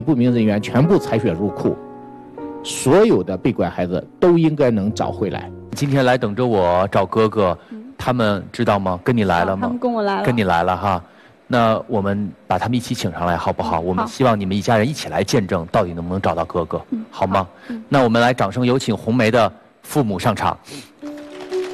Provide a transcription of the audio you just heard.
不明人员全部采血入库，所有的被拐孩子都应该能找回来。 今天来等着我找哥哥，他们知道吗？跟你来了吗？ 他们跟我来了。 跟你来了哈。那我们把他们一起请上来，好不好？我们希望你们一家人一起来见证，到底能不能找到哥哥，好吗？那我们来掌声有请红梅的父母上场。